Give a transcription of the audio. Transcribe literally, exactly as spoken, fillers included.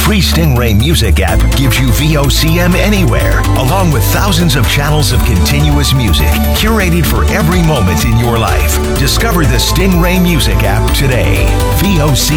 free Stingray Music app gives you V O C M anywhere, along with thousands of channels of continuous music, curated for every moment in your life. Discover the Stingray Music app today. V O C